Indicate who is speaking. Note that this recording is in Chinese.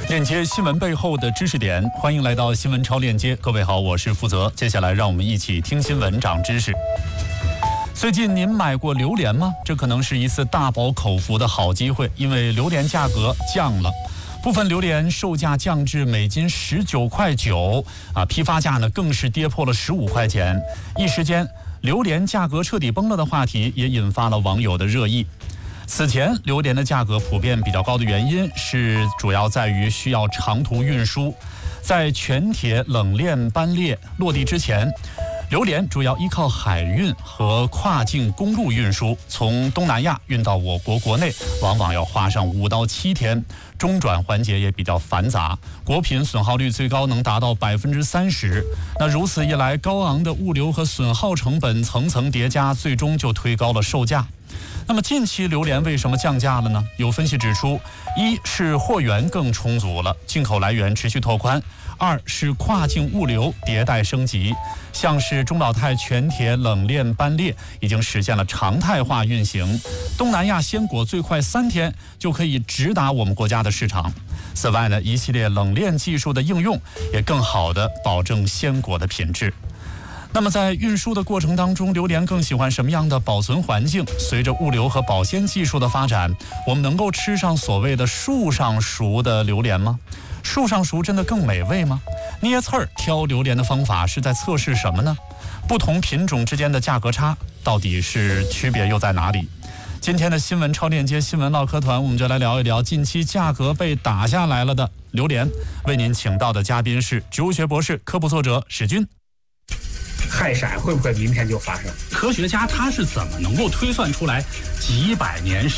Speaker 1: 链接新闻背后的知识点，欢迎来到新闻超链接。各位好，我是负责。接下来让我们一起听新闻长知识。最近您买过榴莲吗？这可能是一次大饱口福的好机会，因为榴莲价格降了。部分榴莲售价降至每斤19.9块，批发价呢更是跌破了15块钱。一时间，榴莲价格彻底崩了的话题也引发了网友的热议。此前，榴莲的价格普遍比较高的原因是主要在于需要长途运输。在全铁冷链班列落地之前，榴莲主要依靠海运和跨境公路运输，从东南亚运到我国国内，往往要花上5到7天，中转环节也比较繁杂，果品损耗率最高能达到30%。那如此一来，高昂的物流和损耗成本层层叠加，最终就推高了售价。那么近期榴莲为什么降价了呢？有分析指出，一是货源更充足了，进口来源持续拓宽；二是跨境物流迭代升级，像是中保泰全铁冷链班列已经实现了常态化运行，东南亚鲜果最快3天就可以直达我们国家的市场。此外呢，一系列冷链技术的应用也更好地保证鲜果的品质。那么在运输的过程当中，榴莲更喜欢什么样的保存环境？随着物流和保鲜技术的发展，我们能够吃上所谓的树上熟的榴莲吗？树上熟真的更美味吗？捏刺儿挑榴莲的方法是在测试什么呢？不同品种之间的价格差到底是区别又在哪里？今天的新闻超链接新闻唠嗑团，我们就来聊一聊近期价格被打下来了的榴莲。为您请到的嘉宾是植物学博士、科普作者史军。
Speaker 2: 氦闪会不会明天就发生？
Speaker 3: 科学家他是怎么能够推算出来几百年